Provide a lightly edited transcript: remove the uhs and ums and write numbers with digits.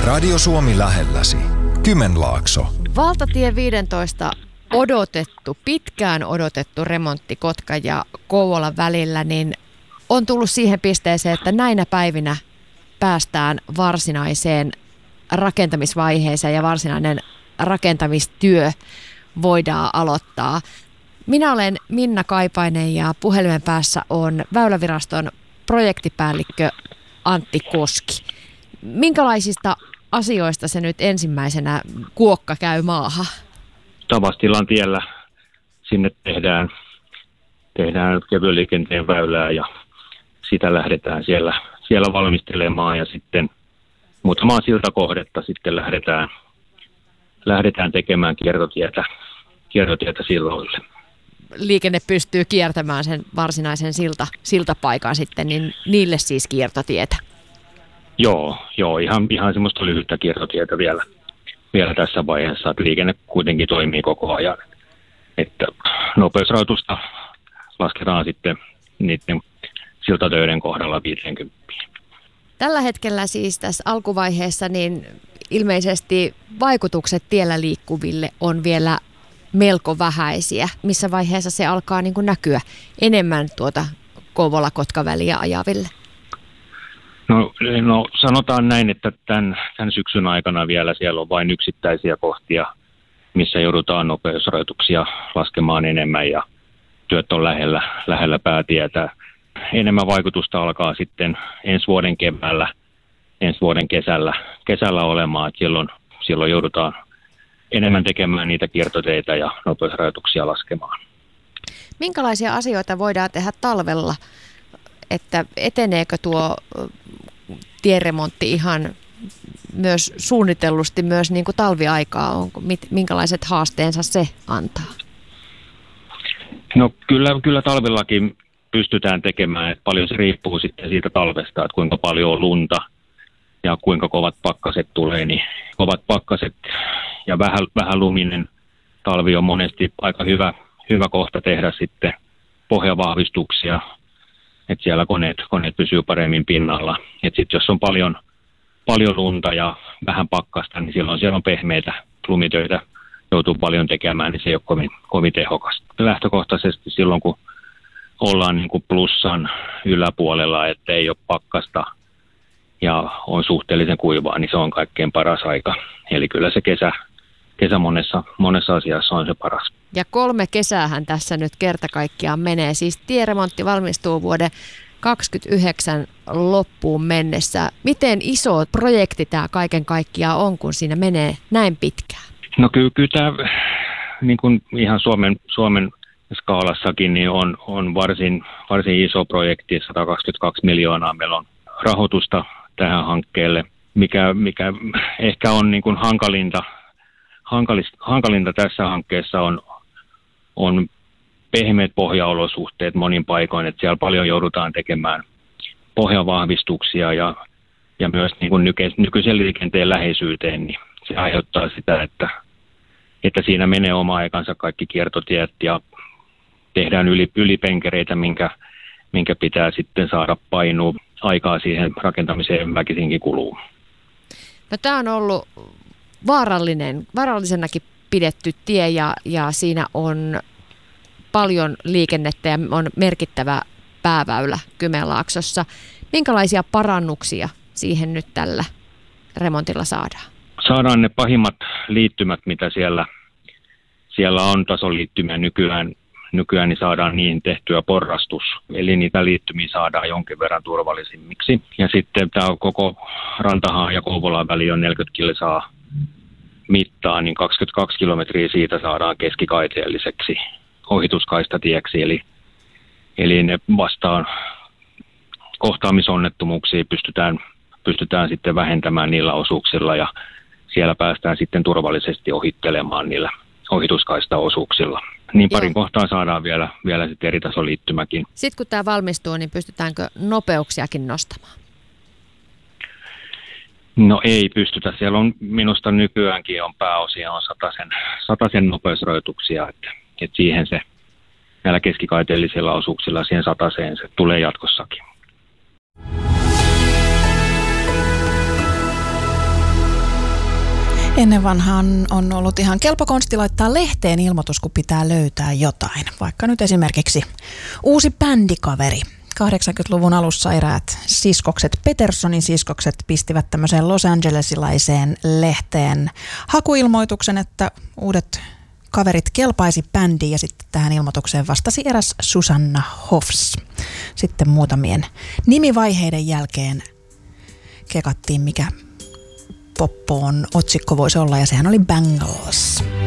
Radio Suomi lähelläsi. Kymenlaakso. Valtatie 15 pitkään odotettu remontti Kotkan ja Kouvolan välillä, niin on tullut siihen pisteeseen, että näinä päivinä päästään varsinaiseen rakentamisvaiheeseen ja varsinainen rakentamistyö voidaan aloittaa. Minä olen Minna Kaipainen ja puhelimen päässä on Väyläviraston projektipäällikkö Antti Koski. Minkälaisista asioista se nyt ensimmäisenä kuokka käy maahan? Tavastilan tiellä sinne tehdään kevyen liikenteen väylää ja sitä lähdetään siellä valmistelemaan ja sitten muutamaa siltakohdetta sitten lähdetään tekemään kiertotietä silloille. Liikenne pystyy kiertämään sen varsinaisen siltapaikan sitten, niin niille siis kiertotietä? Joo, ihan semmoista lyhyttä kiertotietä vielä tässä vaiheessa, että liikenne kuitenkin toimii koko ajan. Että nopeusrajoitusta lasketaan sitten niiden siltatöiden kohdalla 50. Tällä hetkellä siis tässä alkuvaiheessa niin ilmeisesti vaikutukset tiellä liikkuville on vielä melko vähäisiä. Missä vaiheessa se alkaa niin kuin näkyä enemmän tuota Kouvola-Kotka-väliä ajaville? No sanotaan näin, että tämän syksyn aikana vielä siellä on vain yksittäisiä kohtia, missä joudutaan nopeusrajoituksia laskemaan enemmän ja työt on lähellä päätietä. Enemmän vaikutusta alkaa sitten ensi vuoden keväällä, ensi vuoden kesällä olemaan, että silloin joudutaan enemmän tekemään niitä kiertoteitä ja nopeusrajoituksia laskemaan. Minkälaisia asioita voidaan tehdä talvella, että eteneekö tuo tieremontti ihan myös suunnitellusti myös niin kuin talviaikaa? Minkälaiset haasteensa se antaa? No kyllä talvellakin pystytään tekemään, että paljon se riippuu sitten siitä talvesta, että kuinka paljon on lunta ja kuinka kovat pakkaset tulee, niin kovat pakkaset ja vähän luminen talvi on monesti aika hyvä kohta tehdä sitten pohjavahvistuksia, että siellä koneet pysyy paremmin pinnalla. Että sitten jos on paljon lunta ja vähän pakkasta, niin silloin siellä on pehmeitä lumitöitä, joutuu paljon tekemään, niin se ei ole kovin tehokasta. Lähtökohtaisesti silloin, kun ollaan niin kuin plussan yläpuolella, että ei ole pakkasta ja on suhteellisen kuivaa, niin se on kaikkein paras aika. Eli kyllä se kesä monessa asiassa on se paras. Ja 3 kesäähän tässä nyt kerta kaikkiaan menee. Siis tieremontti valmistuu vuoden 2029 loppuun mennessä. Miten iso projekti tämä kaiken kaikkiaan on, kun siinä menee näin pitkään? No kyllä tämä niin kuin ihan Suomen skaalassakin niin on varsin iso projekti, 122 miljoonaa meillä on rahoitusta tähän hankkeelle, mikä ehkä on niin kuin hankalinta tässä hankkeessa on pehmeät pohjaolosuhteet monin paikoin, että siellä paljon joudutaan tekemään pohjavahvistuksia ja myös niin kuin nykyisen liikenteen läheisyyteen, niin se aiheuttaa sitä, että siinä menee oma aikansa kaikki kiertotiet ja tehdään ylipenkereitä, minkä pitää sitten saada painua aikaa siihen rakentamiseen väkisinkin kuluu. No, tämä on ollut vaarallisenakin pidetty tie ja siinä on paljon liikennettä ja on merkittävä pääväylä Kymenlaaksossa. Minkälaisia parannuksia siihen nyt tällä remontilla saadaan? Saadaan ne pahimmat liittymät, mitä siellä on tasoliittymiä nykyään, niin saadaan niihin tehtyä porrastus. Eli niitä liittymiä saadaan jonkin verran turvallisimmiksi. Ja sitten tämä koko Rantahaan ja Kouvolan väli on 40 kilsaa mittaa, niin 22 kilometriä siitä saadaan keskikaiteelliseksi ohituskaistatieksi. Eli ne vastaan kohtaamisonnettomuuksia pystytään sitten vähentämään niillä osuuksilla ja siellä päästään sitten turvallisesti ohittelemaan niillä ohituskaistaosuuksilla. Niin parin kohtaan saadaan vielä sitten eri tasoliittymäkin. Sitten kun tämä valmistuu, niin pystytäänkö nopeuksiakin nostamaan? No ei pystytä. Siellä on minusta nykyäänkin on pääosia on 100 nopeusrajoituksia, että siihen se näillä keskikaiteellisilla osuuksilla siihen 100 se tulee jatkossakin. Ennen vanhaan on ollut ihan kelpo konsti laittaa lehteen ilmoitus, kun pitää löytää jotain. Vaikka nyt esimerkiksi uusi bändikaveri. 80-luvun alussa eräät siskokset, Petersonin siskokset, pistivät tämmöiseen Los Angelesilaiseen lehteen hakuilmoituksen, että uudet kaverit kelpaisi bändiin, ja sitten tähän ilmoitukseen vastasi eräs Susanna Hoffs. Sitten muutamien nimivaiheiden jälkeen kekattiin, mikä poppoon otsikko voisi olla, ja sehän oli Bangles.